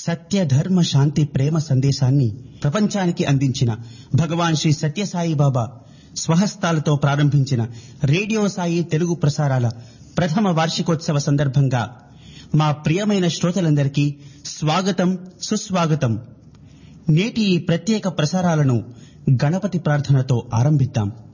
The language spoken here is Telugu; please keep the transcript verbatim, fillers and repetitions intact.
సత్య ధర్మ శాంతి ప్రేమ సందేశాన్ని ప్రపంచానికి అందించిన భగవాన్ శ్రీ సత్యసాయి బాబా స్వహస్తాలతో ప్రారంభించిన రేడియో సాయి తెలుగు ప్రసారాల ప్రథమ వార్షికోత్సవ సందర్భంగా మా ప్రియమైన శ్రోతలందరికీ స్వాగతం, సుస్వాగతం. నేటి ఈ ప్రత్యేక ప్రసారాలను గణపతి ప్రార్థనతో ఆరంభిద్దాం.